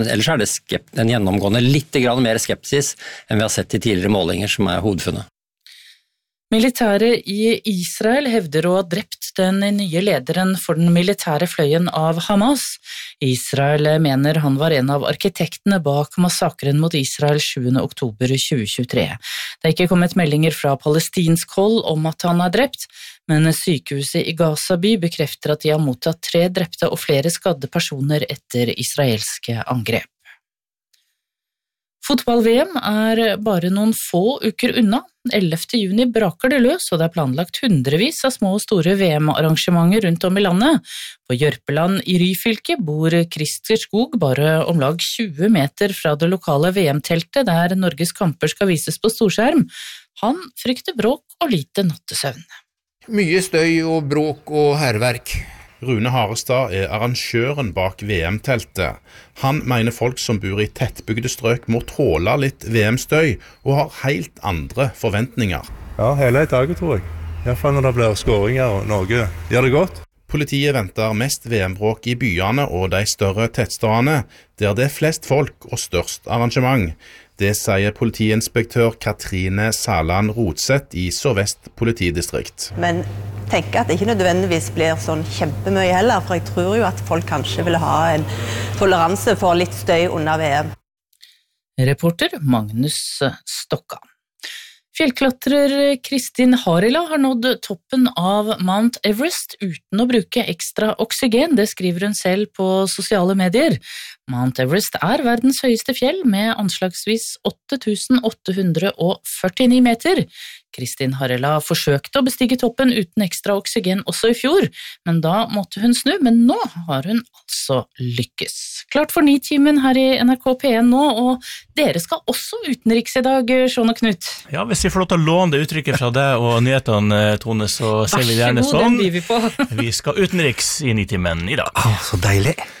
Ellers det en gjennomgående litt grann mer skepsis enn vi har sett i tidligere målinger, som hovedfunnet. Militæret i Israel hevder å ha drept den nye lederen for den militære fløyen av Hamas. Israel mener han var en av arkitektene bak massakren mot Israel 7. oktober 2023. Det ikke kommet meldinger fra palestinsk hold om at han drept, men sykehuset i Gaza by bekrefter at de har mottatt 3 drepte og flere skadde personer etter israelske angrep. Fotball-VM bare noen få uker unna. 11. juni braker det løs, og det planlagt hundrevis av små og store VM-arrangementer rundt om i landet. På Jørpeland i Ryfylke bor Christer Skog bare om lag 20 meter fra det lokale VM-teltet der Norges kamper skal vises på storskjerm. Han frykter bråk og lite nattesøvn. Mye støy og bråk og herverk. Rune Harestad arrangøren bak VM-teltet. Han mener folk som bor i tettbygde strøk må tåle litt VM-støy og har helt andre forventninger. Ja, hele dagen tror jeg. I hvert fall når det blir skåringer og Norge gjør det godt. Politiet venter mest VM-bråk i byene og de større tettstedene, der det flest folk og størst arrangement. Det sier politiinspektør Katrine Saland Rodseth i Sør-Vest politidistrikt. Men tenker at det ikke nødvendigvis blir sånn kjempemye heller, for jeg tror jo at folk kanskje vil ha en toleranse for litt støy under VM. Reporter Magnus Stokka. Fjellklatrer Kristin Harila har nådd toppen av Mount Everest uten å bruke ekstra oksygen, det skriver hun selv på sosiale medier. Mount Everest verdens høyeste fjell med anslagsvis 8.849 meter. Kristin Harila forsøkte å bestige toppen uten ekstra oksygen også i fjor, men da måtte hun snu, men nå har hun altså lykkes. Klart for 9-timen her i NRK P1 nå, og dere skal også utenriks i dag, Sean og Knut. Ja, hvis vi får lov til å låne det uttrykket fra deg og nyhetene, Tone, så ser vi gjerne sånn. Vær så god, den byr vi på. Vi skal utenriks i 9-timen i dag. Så deilig.